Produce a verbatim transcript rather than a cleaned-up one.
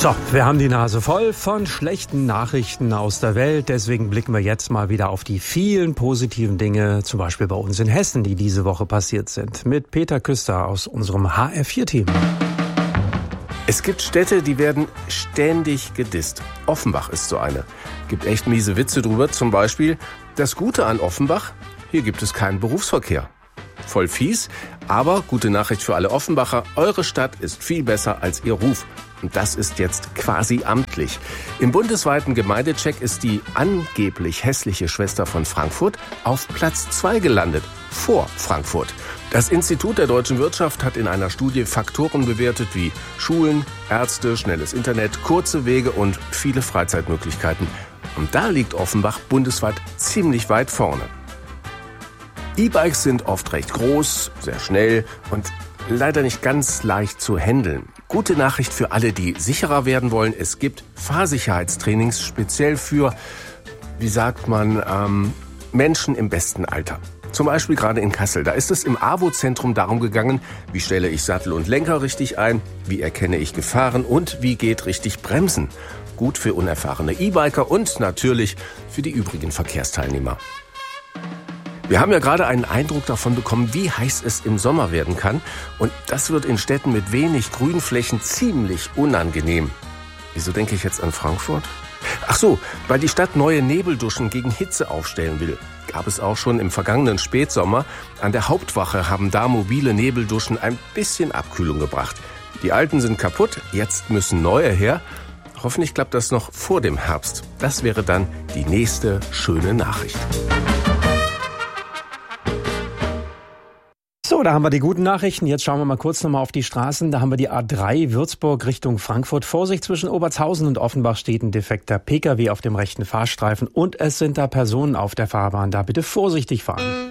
So, wir haben die Nase voll von schlechten Nachrichten aus der Welt. Deswegen blicken wir jetzt mal wieder auf die vielen positiven Dinge, zum Beispiel bei uns in Hessen, die diese Woche passiert sind. Mit Peter Küster aus unserem H R vier Team. Es gibt Städte, die werden ständig gedisst. Offenbach ist so eine. Gibt echt miese Witze drüber. Zum Beispiel, das Gute an Offenbach, hier gibt es keinen Berufsverkehr. Voll fies, aber gute Nachricht für alle Offenbacher. Eure Stadt ist viel besser als ihr Ruf. Und das ist jetzt quasi amtlich. Im bundesweiten Gemeindecheck ist die angeblich hässliche Schwester von Frankfurt auf Platz zwei gelandet, vor Frankfurt. Das Institut der deutschen Wirtschaft hat in einer Studie Faktoren bewertet wie Schulen, Ärzte, schnelles Internet, kurze Wege und viele Freizeitmöglichkeiten. Und da liegt Offenbach bundesweit ziemlich weit vorne. E-Bikes sind oft recht groß, sehr schnell und leider nicht ganz leicht zu handeln. Gute Nachricht für alle, die sicherer werden wollen. Es gibt Fahrsicherheitstrainings speziell für, wie sagt man, ähm, Menschen im besten Alter. Zum Beispiel gerade in Kassel. Da ist es im A W O-Zentrum darum gegangen, wie stelle ich Sattel und Lenker richtig ein, wie erkenne ich Gefahren und wie geht richtig Bremsen. Gut für unerfahrene E-Biker und natürlich für die übrigen Verkehrsteilnehmer. Wir haben ja gerade einen Eindruck davon bekommen, wie heiß es im Sommer werden kann. Und das wird in Städten mit wenig Grünflächen ziemlich unangenehm. Wieso denke ich jetzt an Frankfurt? Ach so, weil die Stadt neue Nebelduschen gegen Hitze aufstellen will. Gab es auch schon im vergangenen Spätsommer. An der Hauptwache haben da mobile Nebelduschen ein bisschen Abkühlung gebracht. Die alten sind kaputt, jetzt müssen neue her. Hoffentlich klappt das noch vor dem Herbst. Das wäre dann die nächste schöne Nachricht. So, da haben wir die guten Nachrichten. Jetzt schauen wir mal kurz nochmal auf die Straßen. Da haben wir die A drei Würzburg Richtung Frankfurt. Vorsicht, zwischen Obertshausen und Offenbach steht ein defekter Pkw auf dem rechten Fahrstreifen und es sind da Personen auf der Fahrbahn. Da bitte vorsichtig fahren.